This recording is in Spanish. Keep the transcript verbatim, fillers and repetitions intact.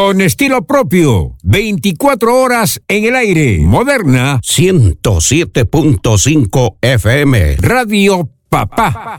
con estilo propio, veinticuatro horas en el aire. Moderna ciento siete punto cinco F M. Radio Papá.